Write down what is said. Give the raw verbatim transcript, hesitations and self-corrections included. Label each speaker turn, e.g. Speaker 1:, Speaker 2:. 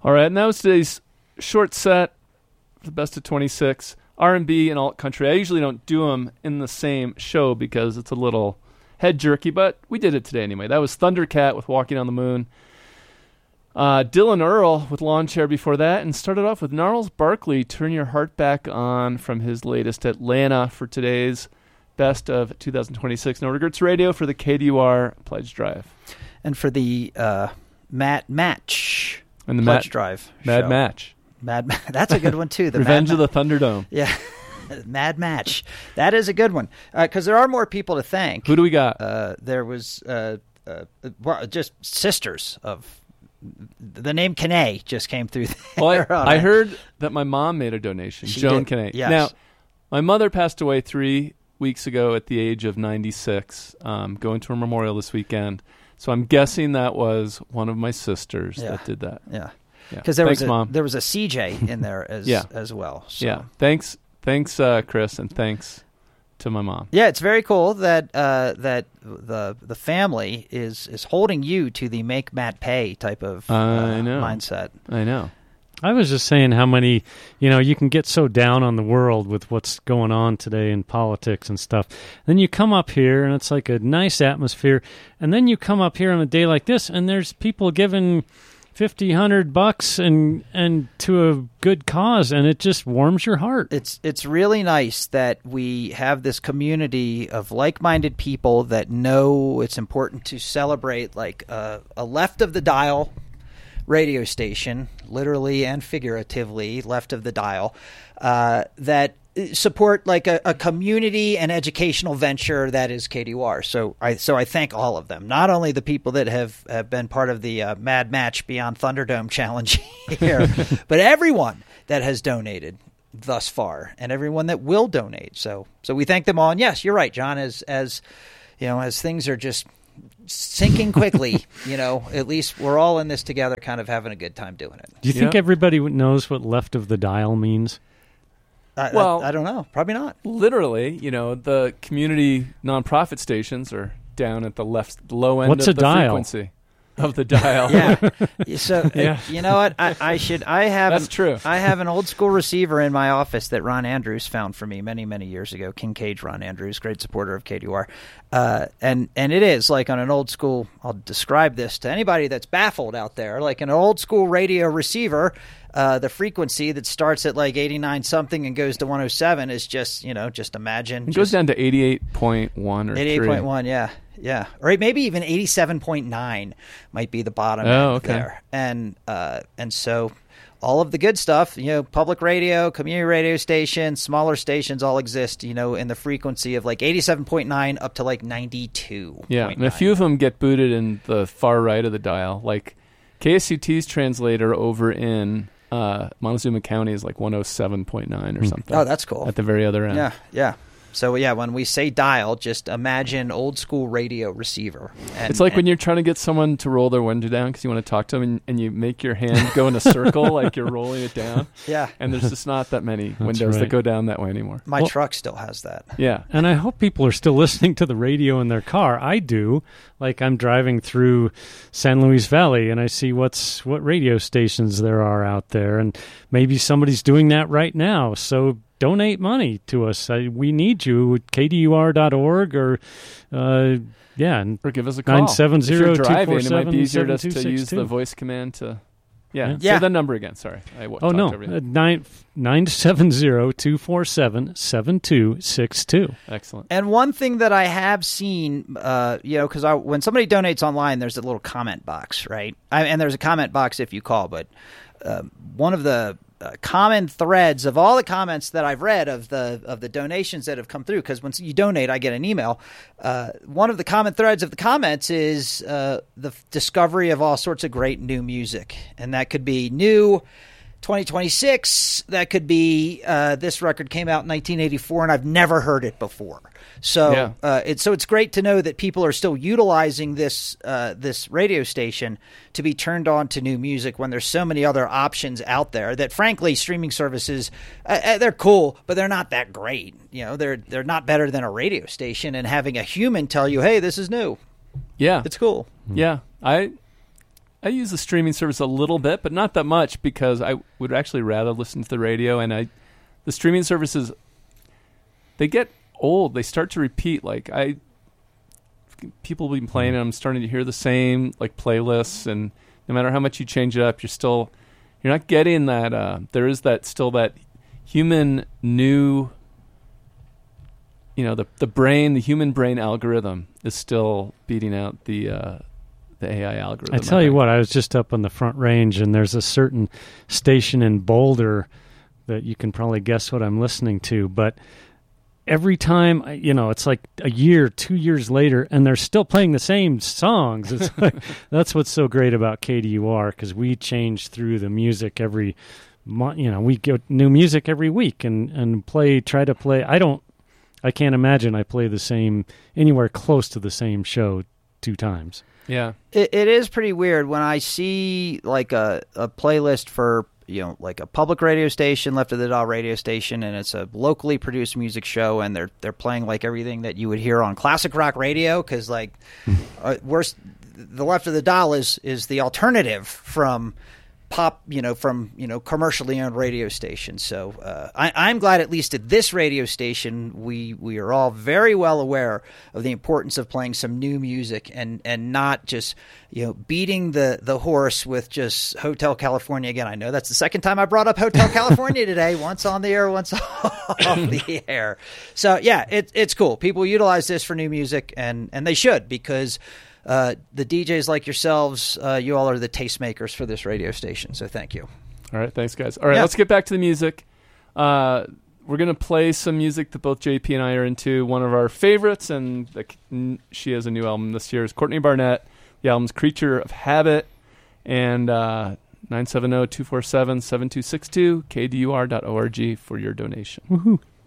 Speaker 1: All right, and that was today's short set, the best of twenty-six. R and B and alt country. I usually don't do them in the same show because it's a little head jerky, but we did it today anyway. That was Thundercat with Walking on the Moon. Uh, Dylan Earl with Lawn Chair before that, and started off with Gnarls Barkley, Turn Your Heart Back On, from his latest Atlanta for today's best of two thousand twenty-six. No Regrets Radio for the K D U R Pledge Drive.
Speaker 2: And for the uh, Matt Match
Speaker 1: and the
Speaker 2: Pledge
Speaker 1: Matt,
Speaker 2: Drive
Speaker 1: Mad
Speaker 2: show.
Speaker 1: Match.
Speaker 2: Mad Ma- That's a good one, too. The
Speaker 1: Revenge
Speaker 2: Mad
Speaker 1: of the Thunderdome.
Speaker 2: Yeah. Mad Match. That is a good one. Because uh, there are more people to thank.
Speaker 1: Who do we got?
Speaker 2: Uh, there was uh, uh, well, just sisters of... The name Kane just came through there.
Speaker 1: Well, I, I heard that my mom made a donation.
Speaker 2: She
Speaker 1: Joan
Speaker 2: did.
Speaker 1: Kane.
Speaker 2: Yes.
Speaker 1: Now, my mother passed away three weeks ago at the age of ninety-six, um, going to her memorial this weekend. So I'm guessing that was one of my sisters
Speaker 2: yeah.
Speaker 1: that did that.
Speaker 2: Yeah.
Speaker 1: Yeah.
Speaker 2: Because there,
Speaker 1: Thanks,
Speaker 2: was a,
Speaker 1: Mom.
Speaker 2: there was a C J in there as
Speaker 1: yeah.
Speaker 2: as well. So.
Speaker 1: Yeah. Thanks, thanks, uh, Chris, and thanks to my mom.
Speaker 2: Yeah, it's very cool that uh, that the the family is, is holding you to the make Matt pay type of uh,
Speaker 1: I know.
Speaker 2: mindset.
Speaker 1: I know.
Speaker 3: I was just saying how many, you know, you can get so down on the world with what's going on today in politics and stuff. Then you come up here and it's like a nice atmosphere. And then you come up here on a day like this and there's people giving fifty, hundred bucks and and to a good cause, and it just warms your heart.
Speaker 2: It's it's really nice that we have this community of like-minded people that know it's important to celebrate like a, a left of the dial radio station, literally and figuratively left of the dial, uh, that support like a, a community and educational venture that is K D U R. So I so I thank all of them, not only the people that have, have been part of the uh, Mad Match Beyond Thunderdome challenge here, but everyone that has donated thus far and everyone that will donate. So so we thank them all. And yes, you're right, John, as as you know, as things are just sinking quickly, you know, at least we're all in this together, kind of having a good time doing it.
Speaker 3: Do you think
Speaker 1: Yeah.
Speaker 3: everybody knows what left of the dial means?
Speaker 2: I,
Speaker 1: Well-
Speaker 2: I, I don't know. Probably not.
Speaker 1: Literally, you know, the community nonprofit stations are down at the left low end
Speaker 3: What's
Speaker 1: of
Speaker 3: a
Speaker 1: the
Speaker 3: dial?
Speaker 1: frequency of the dial.
Speaker 2: Yeah. So
Speaker 3: Yeah.
Speaker 2: uh, you know what? I, I should. I have.
Speaker 1: That's
Speaker 2: an,
Speaker 1: true.
Speaker 2: I have an old school receiver in my office that Ron Andrews found for me many, many years ago. Kincaid Ron Andrews, great supporter of K D U R, uh, and and it is like on an old school. I'll describe this to anybody that's baffled out there. Like an old school radio receiver. Uh, the frequency that starts at like eighty-nine something and goes to one oh seven is just, you know, just imagine.
Speaker 1: It
Speaker 2: just
Speaker 1: goes down to eighty-eight point one or
Speaker 2: eighty-eight point one, yeah. Yeah. Or maybe even eighty-seven point nine might be the bottom
Speaker 1: Oh,
Speaker 2: end
Speaker 1: okay.
Speaker 2: there. And uh, and so all of the good stuff, you know, public radio, community radio stations, smaller stations all exist, you know, in the frequency of like eighty-seven point nine up to like ninety-two.
Speaker 1: Yeah, and a few of them get booted in the far right of the dial. Like K S U T's translator over in uh, Montezuma County is like one oh seven point nine or something.
Speaker 2: Oh, that's cool.
Speaker 1: At the very other end.
Speaker 2: Yeah, yeah. So, yeah, when we say dial, just imagine old school radio receiver. And,
Speaker 1: It's like
Speaker 2: and,
Speaker 1: when you're trying to get someone to roll their window down because you want to talk to them, and, and you make your hand go in a circle like you're rolling it down.
Speaker 2: Yeah.
Speaker 1: And there's just not that many windows that
Speaker 3: right.
Speaker 1: go down that way anymore.
Speaker 2: My
Speaker 3: Well-
Speaker 2: truck still has that.
Speaker 1: Yeah.
Speaker 3: And I hope people are still listening to the radio in their car. I do. Like I'm driving through San Luis Valley and I see what's what radio stations there are out there, and maybe somebody's doing that right now. So donate money to us. I, we need you at K D U R dot org or uh, yeah,
Speaker 1: Or give us a call.
Speaker 3: nine seven zero,
Speaker 1: If you're
Speaker 3: two
Speaker 1: driving,
Speaker 3: four
Speaker 1: it might be
Speaker 3: seven,
Speaker 1: easier
Speaker 3: seven
Speaker 1: just
Speaker 3: two
Speaker 1: to
Speaker 3: six
Speaker 1: use the
Speaker 3: two.
Speaker 1: voice command to... Yeah.
Speaker 3: Yeah.
Speaker 1: Say
Speaker 2: Yeah.
Speaker 1: the number again. Sorry. I w-
Speaker 3: Oh
Speaker 1: talked
Speaker 3: no,
Speaker 1: over you.
Speaker 3: uh, nine nine seven zero two four seven seven two six two.
Speaker 1: Excellent.
Speaker 2: And one thing that I have seen, uh, you know, because when somebody donates online, there's a little comment box, right? I, and there's a comment box if you call, but uh, one of the uh, common threads of all the comments that I've read of the of the donations that have come through, because when you donate, I get an email. Uh, one of the common threads of the comments is uh, the f- discovery of all sorts of great new music, and that could be new twenty twenty-six. That could be uh, this record came out in nineteen eighty-four, and I've never heard it before. So
Speaker 1: Yeah.
Speaker 2: uh, it's so it's great to know that people are still utilizing this uh, this radio station to be turned on to new music when there's so many other options out there that, frankly, streaming services uh, uh, they're cool, but they're not that great. You know, they're they're not better than a radio station, and having a human tell you, "Hey, this is new,"
Speaker 1: Yeah.
Speaker 2: it's cool.
Speaker 1: Yeah. I I use the streaming service a little bit, but not that much because I would actually rather listen to the radio. And I, the streaming services, they get old. They start to repeat. Like I, people have been playing, and I'm starting to hear the same like playlists. And no matter how much you change it up, you're still, you're not getting that. Uh, there is that still that human new. You know, the the brain, the human brain algorithm is still beating out the. Uh, The A I algorithm.
Speaker 3: I tell I you what, I was just up on the Front Range, and there's a certain station in Boulder that you can probably guess what I'm listening to. But every time, you know, it's like a year, two years later, and they're still playing the same songs. It's like, that's what's so great about K D U R, because we change through the music every month. You know, we get new music every week and, and play, try to play. I don't, I can't imagine I play the same, anywhere close to the same show two times.
Speaker 1: Yeah,
Speaker 2: it, it is pretty weird when I see like a, a playlist for, you know, like a public radio station, Left of the Dial radio station, and it's a locally produced music show, and they're they're playing like everything that you would hear on classic rock radio, because like uh, worse, the Left of the Dial is is the alternative from pop, you know, from, you know, commercially owned radio stations. So uh, I, I'm glad, at least at this radio station, we we are all very well aware of the importance of playing some new music and and not just, you know, beating the the horse with just Hotel California again. I know that's the second time I brought up Hotel California today, once on the air, once off the air. So yeah, it, it's cool. People utilize this for new music, and and they should, because Uh, the D Js like yourselves, uh, you all are the tastemakers for this radio station, so thank you.
Speaker 1: All right, thanks, guys. All right,
Speaker 2: Yeah.
Speaker 1: let's get back to the music. Uh, we're going to play some music that both J P and I are into. One of our favorites, and the, she has a new album this year, is Courtney Barnett. The album's Creature of Habit, and uh, nine seven zero, two four seven, seven two six two, K D U R dot org for your donation.
Speaker 3: Woohoo.